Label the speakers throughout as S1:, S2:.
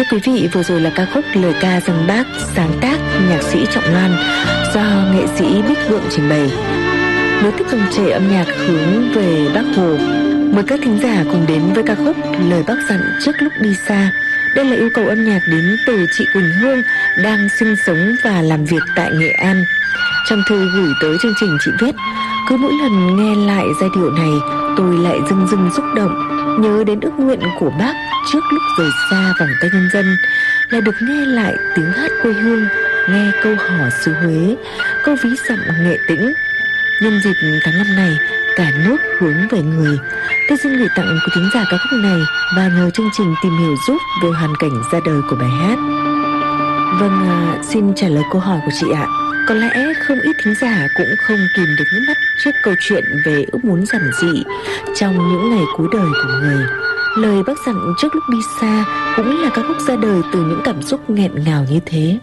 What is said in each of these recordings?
S1: Thưa quý vị, vừa rồi là ca khúc Lời ca dâng Bác, sáng tác nhạc sĩ Trọng Loan, do nghệ sĩ Bích Vượng trình bày. Nối tiếp dòng chảy âm nhạc hướng về Bác Hồ, mời các thính giả cùng đến với ca khúc Lời Bác dặn trước lúc đi xa. Đây là yêu cầu âm nhạc đến từ chị Quỳnh Hương, đang sinh sống và làm việc tại Nghệ An. Trong thư gửi tới chương trình, chị viết: cứ mỗi lần nghe lại giai điệu này, tôi lại rưng rưng xúc động, nhớ đến ước nguyện của Bác trước lúc rời xa vòng tay nhân dân, là được nghe lại tiếng hát quê hương, nghe câu hò xứ Huế, câu ví dặm Nghệ Tĩnh. Nhân dịp tháng 5 này, cả nước hướng về người, tôi xin gửi tặng quý thính giả ca khúc này và nhờ chương trình tìm hiểu giúp về hoàn cảnh ra đời của bài hát. Vâng, xin trả lời câu hỏi của chị ạ. Có lẽ không ít thính giả cũng không kìm được nước mắt trước câu chuyện về ước muốn giản dị trong những ngày cuối đời của người. Lời Bác dặn trước lúc đi xa cũng là ca khúc ra đời từ những cảm xúc nghẹn ngào như thế.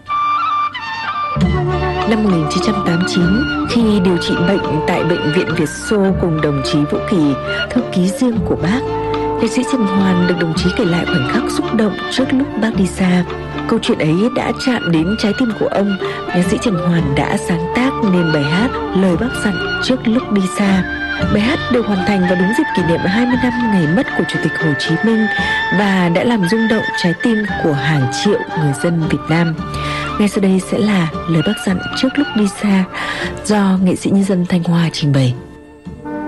S1: Năm 1989, khi điều trị bệnh tại Bệnh viện Việt Xô cùng đồng chí Vũ Kỳ, thư ký riêng của Bác, nhạc sĩ Trần Hoàn được đồng chí kể lại khoảnh khắc xúc động trước lúc Bác đi xa. Câu chuyện ấy đã chạm đến trái tim của ông. Nhạc sĩ Trần Hoàn đã sáng tác nên bài hát Lời Bác dặn trước lúc đi xa. Bài hát được hoàn thành vào đúng dịp kỷ niệm 20 năm ngày mất của Chủ tịch Hồ Chí Minh và đã làm rung động trái tim của hàng triệu người dân Việt Nam. Ngay sau đây sẽ là Lời Bác dặn trước lúc đi xa do nghệ sĩ nhân dân Thanh Hoa trình bày.